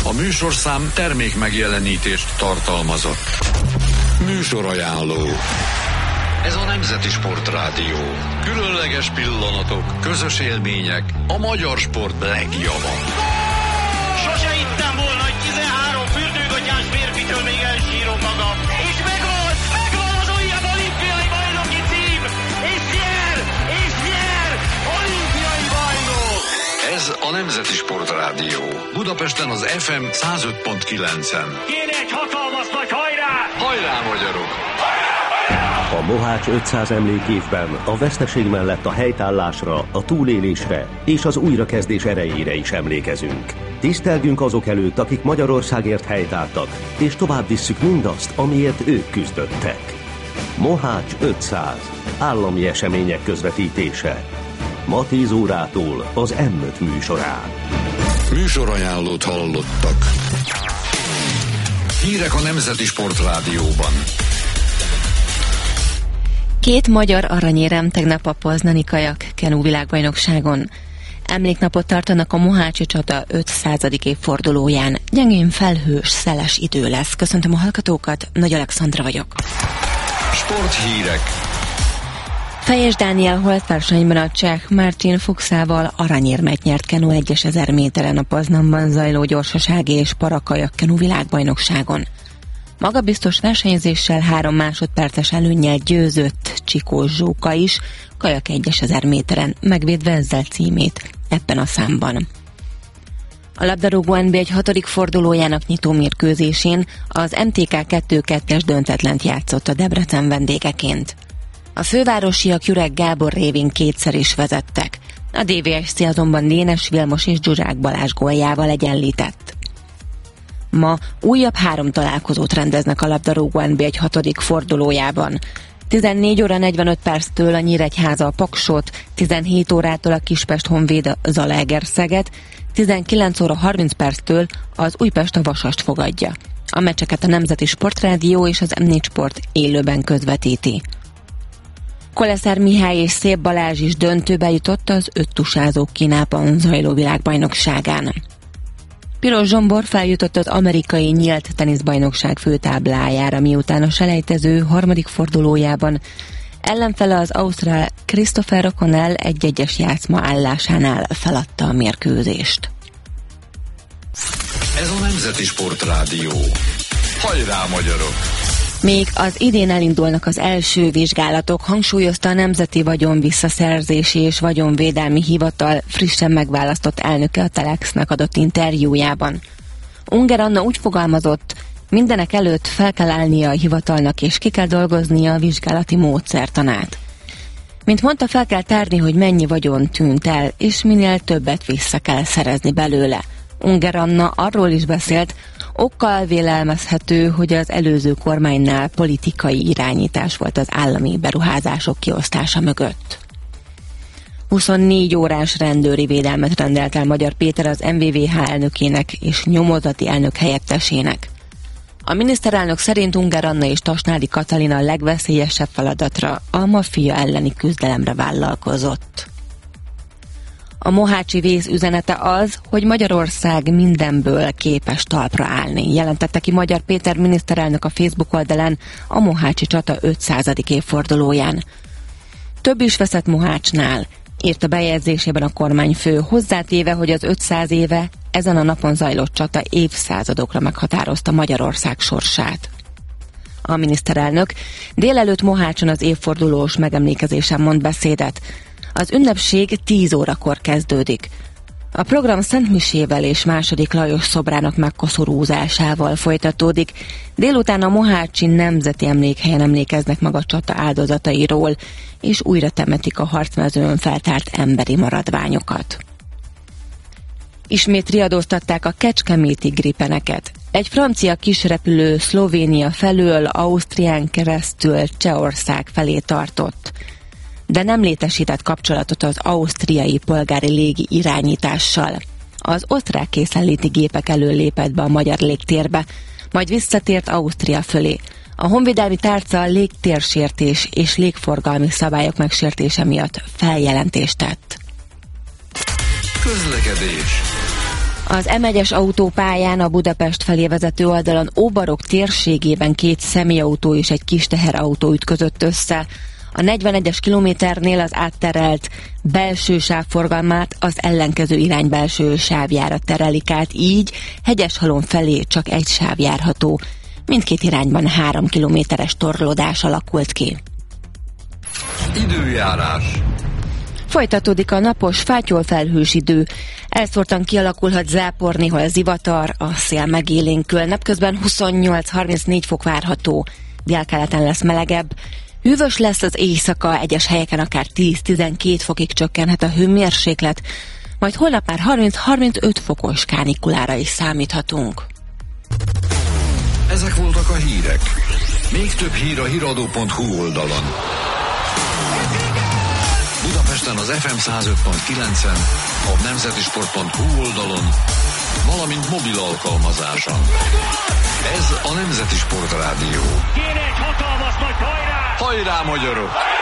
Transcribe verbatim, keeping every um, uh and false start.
A műsorszám termék megjelenítést tartalmazott. Műsorajánló. Ez a Nemzeti Sportrádió. Különleges pillanatok, közös élmények, a magyar sport legjava. Sose hittem volna, hogy tizenhárom fürdőgatyás férfitől még elsírom magam. És megvan, megvan az újabb olimpiai bajnoki cím! És nyer, és nyer, olimpiai bajnok! Ez a Nemzeti Sportrádió. Budapesten az ef em száz öt pont kilencen. Kéne egy hatalmas nagy hajrá! Hajrá, magyarok! A Mohács ötszáz emlékévben a veszteség mellett a helytállásra, a túlélésre és az újrakezdés erejére is emlékezünk. Tisztelgünk azok előtt, akik Magyarországért helytálltak, és tovább visszük mindazt, amiért ők küzdöttek. Mohács ötszáz. Állami események közvetítése. Ma tíz órától az em öt műsorán. Műsorajánlót hallottak. Hírek a Nemzeti Sportrádióban. Két magyar aranyérem tegnap a poznani kajak kenu világbajnokságon. Emléknapot tartanak a mohácsi csata ötszázadik évfordulóján. Gyengén felhős, szeles idő lesz. Köszöntöm a hallgatókat, Nagy Alexandra vagyok. Sporthírek. Fejes Dániel holtversenyben a cseh Martin Fuchsával aranyérmet nyert kenu egyezer méteren a Poznanban zajló gyorsasági és parakajak kenu világbajnokságon. Magabiztos versenyzéssel három másodperces előnnyel győzött Csikós Zsóka is kajak egyezer méteren, megvédve ezzel címét ebben a számban. A labdarúgó en bé egy hatodik fordulójának nyitó mérkőzésén az em té ká kettő kettes döntetlent játszott a Debrecen vendégeként. A fővárosiak Jurek Gábor révén kétszer is vezettek. A dé vé es cé azonban Dénes Vilmos és Zsuzsák Balázs góljával egyenlített. Ma újabb három találkozót rendeznek a labdarúgó en bé egy hatodik fordulójában. tizennégy óra negyvenöt perctől a Nyíregyháza a Paksot, tizenhét órától a Kispest Honvéd a Zalaegerszeget, tizenkilenc óra harminc perctől az Újpest a Vasast fogadja. A meccseket a Nemzeti Sportrádió és az em négy Sport élőben közvetíti. Koleszár Mihály és Szép Balázs is döntőbe jutott az öttusázók Kínában zajló világbajnokságán. Piros Zsombor feljutott az amerikai nyílt teniszbajnokság főtáblájára, miután a selejtező harmadik fordulójában ellenfele az ausztrál Christopher O'Connell egy-egyes játszma állásánál feladta a mérkőzést. Ez a Nemzeti Sportrádió. Hajrá, magyarok! Még az idén elindulnak az első vizsgálatok, hangsúlyozta a Nemzeti Vagyon Visszaszerzési és Vagyonvédelmi Hivatal frissen megválasztott elnöke a Telexnek adott interjújában. Unger Anna úgy fogalmazott, mindenek előtt fel kell állnia a hivatalnak és ki kell dolgoznia a vizsgálati módszertanát. Mint mondta, fel kell tárni, hogy mennyi vagyon tűnt el, és minél többet vissza kell szerezni belőle. Unger Anna arról is beszélt, okkal vélelmezhető, hogy az előző kormánynál politikai irányítás volt az állami beruházások kiosztása mögött. huszonnégy órás rendőri védelmet rendelt el Magyar Péter az em vé vé há elnökének és nyomozati elnök helyettesének. A miniszterelnök szerint Unger Anna és Tasnádi Katalin a legveszélyesebb feladatra, a maffia elleni küzdelemre vállalkozott. A mohácsi vész üzenete az, hogy Magyarország mindenből képes talpra állni, jelentette ki Magyar Péter miniszterelnök a Facebook oldalán a mohácsi csata ötszázadik évfordulóján. Több is veszett Mohácsnál, írt a bejegyzésében a kormányfő, hozzátéve, hogy az ötszáz éve ezen a napon zajlott csata évszázadokra meghatározta Magyarország sorsát. A miniszterelnök délelőtt Mohácson az évfordulós megemlékezésen mond beszédet. Az ünnepség tíz órakor kezdődik. A program Szent Misével és második Lajos szobrának megkoszorúzásával folytatódik. Délután a mohácsi nemzeti emlékhelyen emlékeznek meg a csata áldozatairól, és újra temetik a harcmezőn feltárt emberi maradványokat. Ismét riadóztatták a kecskeméti gripeneket. Egy francia kisrepülő Szlovénia felől Ausztrián keresztül Csehország felé tartott, de nem létesített kapcsolatot az ausztriai polgári légi irányítással. Az osztrák készenléti gépek elől lépett be a magyar légtérbe, majd visszatért Ausztria fölé. A honvédelmi tárca légtérsértés és légforgalmi szabályok megsértése miatt feljelentést tett. Közlekedés. Az em egyes autópályán a Budapest felé vezető oldalon Óbarok térségében két személyautó és egy kis teherautó ütközött össze. A negyvenegyes kilométernél az átterelt belső sávforgalmát az ellenkező irány belső sávjára terelik át, így Hegyeshalom felé csak egy sáv járható. Mindkét irányban három kilométeres torlódás alakult ki. Időjárás. Folytatódik a napos, fátyol felhős idő. Elszórtan kialakulhat zápor, néhol zivatar, a szél megélénkül. Napközben huszonnyolc-harmincnégy fok várható. Délkeleten lesz melegebb. Hűvös lesz az éjszaka, egyes helyeken akár tíz-tizenkét fokig csökkenhet a hőmérséklet, majd holnap már harminc-harmincöt fokos kánikulára is számíthatunk. Ezek voltak a hírek. Még több hír a híradó pont hu oldalon. Budapesten az ef em száz öt pont kilencen, a nemzeti sport pont hu oldalon, valamint mobil alkalmazáson. Ez a Nemzeti Sportrádió. Kéne egy hatalmas nagy hajrá! Hajrá, magyarok!